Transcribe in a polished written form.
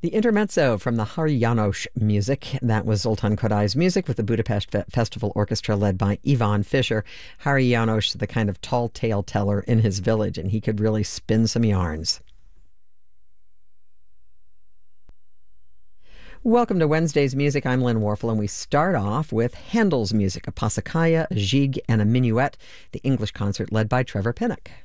The intermezzo from the Hari János music. That was Zoltán Kodai's music with the Budapest Festival Orchestra led by Ivan Fischer. Hari János, the kind of tall tale teller in his village, and he could really spin some yarns. Welcome to Wednesday's Music. I'm Lynn Warfel, and we start off with Handel's music, a passacaglia, a gigue, and a minuet, the English concert led by Trevor Pinnock.